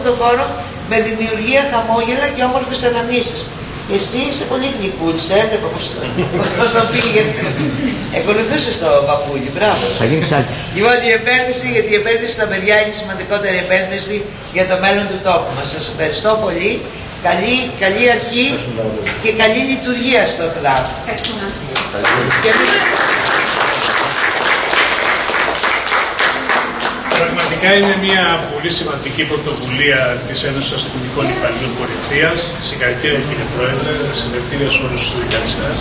το χώρο με δημιουργία, χαμόγελα και όμορφες αναμνήσεις. Εσύ είσαι πολύ γλυκούλης, έβλεπα πώς το πήγε. Ακολουθούσες το παππούλι, μπράβο. Θα γίνει ψάλτης. Λοιπόν, γιατί η επένδυση στα παιδιά είναι η σημαντικότερη επένδυση για το μέλλον του τόπου μας. Σας ευχαριστώ πολύ. Καλή αρχή και καλή λειτουργία στο ΚΔΑΠ. Πραγματικά είναι μια πολύ σημαντική πρωτοβουλία της Ένωσης Αστυνομικών Υπαλλήλων Κορινθίας. Συγχαρητήρια κύριε Πρόεδρε, συγχαρητήρια σε όλους τους συνδικαλιστές.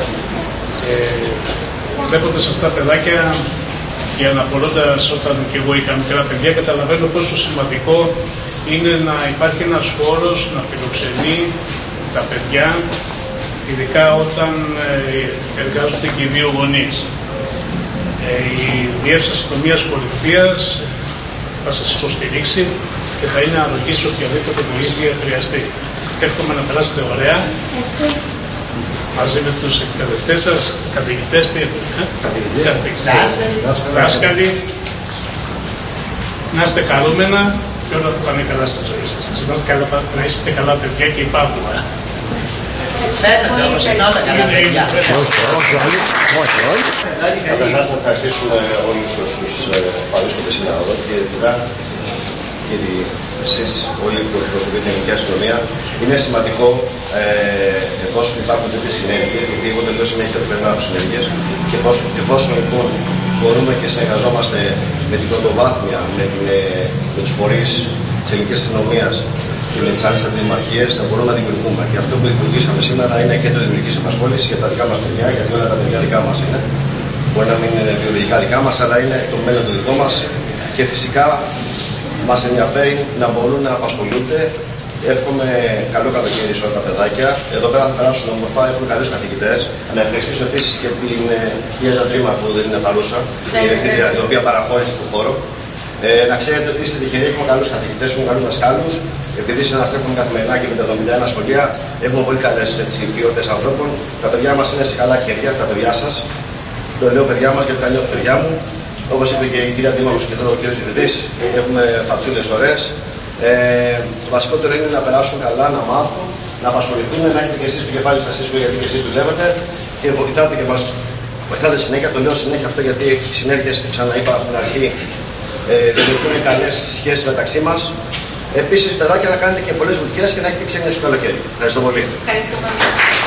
Βλέποντας αυτά τα παιδάκια και αναπολώντας όταν και εγώ είχα μικρά παιδιά, καταλαβαίνω πόσο σημαντικό είναι να υπάρχει ένας χώρος να φιλοξενεί τα παιδιά, ειδικά όταν εργάζονται και οι δύο γονείς. Η Διεύθυνση Αστυνομίας Κορινθίας θα σας υποστηρίξει και θα είναι αρρωγή σε οποιαδήποτε βοήθεια χρειαστεί. Εύχομαι να περάσετε ωραία μαζί με τους εκπαιδευτές σας, καθηγητές, δάσκαλοι. Να είστε χαρούμενα και όλα θα πάνε καλά στη ζωή σας. Να είστε καλά παιδιά και υπάρχουν. Φαίνεται όμως είναι όλα καλά παιδιά. Καταρχάς να ευχαριστήσουμε όλους όσους παρρίσκονται σήμερα εδώ και ειδικά κύριοι εσείς όλοι που εκπροσωπείτε την ελληνική αστυνομία. Είναι σημαντικό εφόσον υπάρχουν τέτοιες συνέργειες, γιατί εγώ τελείω συνέχεια το περνάω από συνέργειες και εφόσον λοιπόν μπορούμε και συνεργαζόμαστε με την πρωτοβάθμια, με τους φορείς της ελληνικής αστυνομίας και με τις άλλες αντιδημαρχίες να μπορούμε να δημιουργούμε. Και αυτό που δημιουργήσαμε σήμερα είναι και το δημιουργικής απασχόλησης για τα δικά μας παιδιά, γιατί όλα τα παιδιά δικά μας είναι. Μπορεί να μην είναι βιολογικά δικά μας, αλλά είναι το μέλλον το δικό μας. Και φυσικά μας ενδιαφέρει να μπορούν να απασχολούνται. Εύχομαι καλό καλοκαίρι σε όλα τα παιδάκια. Εδώ πέρα θα περάσουν όμορφα, έχουμε καλούς καθηγητές. Να ευχαριστήσω επίσης και την Γιέζα Τρίμα που δεν είναι παρούσα, η οποία παραχώρησε τον χώρο. Να ξέρετε ότι είστε τυχεροί, έχουμε καλούς καθηγητές, έχουμε καλούς δασκάλους. Επειδή συναστρέφουμε καθημερινά και με τα 71 σχολεία, έχουμε πολύ καλές ποιότητες ανθρώπων. Τα παιδιά μας είναι σε καλά χέρια, τα παιδιά σας. Το λέω παιδιά μας γιατί τα νιώθω παιδιά μου. Όπως είπε και η κυρία Δήμαρχος και τώρα ο κύριος Διευθυντής, έχουμε φατσούλες ωραίες. Το βασικότερο είναι να περάσουν καλά, να μάθουν, να απασχοληθούν, να έχετε και εσείς το κεφάλι σας ίσχυο γιατί και εσείς δουλεύετε και βοηθάτε και μας βοηθάτε συνέχεια. Το λέω συνέχεια αυτό γιατί οι συνέργειες που ξαναείπα από την αρχή δημιουργούν καλές σχέσεις μεταξύ μας. Επίσης, παιδάκια, να κάνετε και πολλές βουτιές και να έχετε ξένες στο καλοκαίρι. Ευχαριστώ πολύ. Ευχαριστώ πολύ.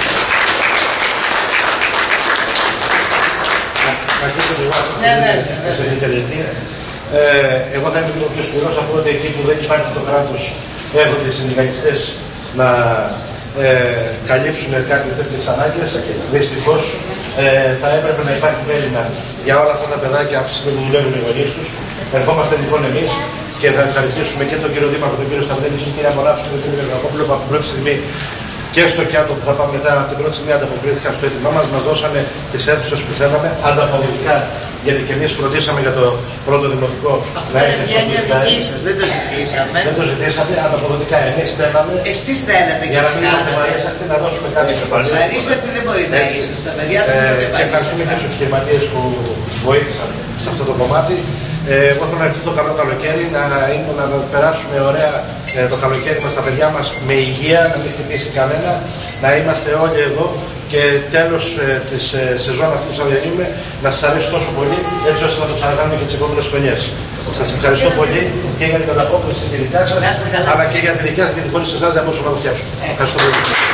Εγώ θα είμαι λίγο πιο σκληρός, θα πω ότι εκεί που δεν υπάρχει το κράτος έρχονται οι συνδικαλιστές να καλύψουν κάποιες τέτοιες ανάγκες. Δυστυχώς θα έπρεπε να υπάρχει μέρημνα για όλα αυτά τα παιδάκια από τη στιγμή που δουλεύουν οι γονείς τους. Ερχόμαστε λοιπόν εμείς και θα ευχαριστήσουμε και τον κύριο Δήμαρχο, τον κύριο Σταυρέλη και την κυρία Μονάψου και τον κύριο Γερακόπουλο που από την πρώτη στιγμή και στο Κιάτο που θα πάμε μετά από την πρώτη στιγμή ανταποκρίθηκαν στο έτοιμά μας, μας δώσανε τις αίθουσες που θέλαμε ανταποδοτικά, γιατί και εμείς φροντίσαμε για το πρώτο δημοτικό να έχει αυτό. Δεν το ζητήσαμε. Δεν το ζητήσατε, ανταποδοτικά εμείς θέλαμε. Εσείς θέλατε για να μην είμαστε βαρύσακτοι, να δώσουμε κάποιες επαρκές. Βαρύσακτοι δεν μπορεί να είσαι. Στα παιδιά δεν είναι και ευχαριστούμε και τους επιχειρηματίες που βοήθησαν σε αυτό το κομμάτι. Εγώ θέλω να ευχηθώ καλό καλοκαίρι, να περάσουμε ωραία το καλοκαίρι μας, τα παιδιά μας με υγεία, να μην χτυπήσει κανένα, να είμαστε όλοι εδώ και τέλος της σεζόν αυτής που θα διανύουμε να σας αρέσει τόσο πολύ, έτσι ώστε να το ξανακάνουμε και τις επόμενες χρονιές. Σας ευχαριστώ πολύ και για την ανταπόκριση τη δικιά σας, αλλά και για τη δικιά σας, γιατί χωρίς εσάς δεν μπορούσαμε να το φτιάξουμε. Ευχαριστώ πολύ.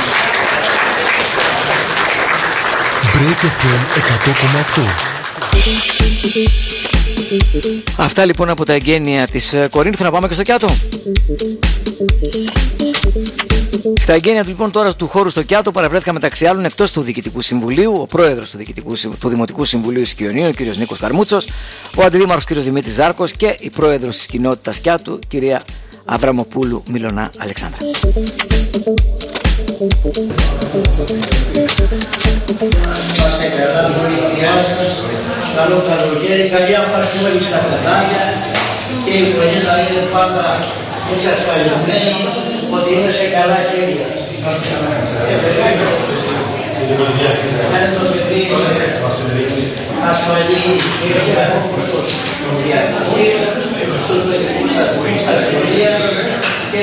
Break FM 100,8. Αυτά λοιπόν από τα εγγένεια της Κορίνθου. Να πάμε και στο Κιάτο. Στα εγγένεια λοιπόν τώρα του χώρου στο Κιάτο παραβρέθηκα μεταξύ άλλων εκτός του Διοικητικού Συμβουλίου ο πρόεδρος του Δημοτικού Συμβουλίου Ισκιονίου, ο κ. Νίκος Καρμούτσος, ο αντιδήμαρχος κ. Δημήτρης Ζάρκος και η πρόεδρος της κοινότητας Κιάτου, κυρία Αβραμοπούλου Μιλωνά Αλεξάνδρα. Είμαστε καλά, βοήθειά σας, καλό καλοκαίρι, καλή απασχόληση στα παιδάκια και οι γονείς να είναι πάντα εξασφαλισμένοι ότι είναι σε καλά χέρια. Να είναι το παιδί ασφαλή χέρια όπως το σχολείο, στους παιδικούς σταθμούς, στα σχολεία.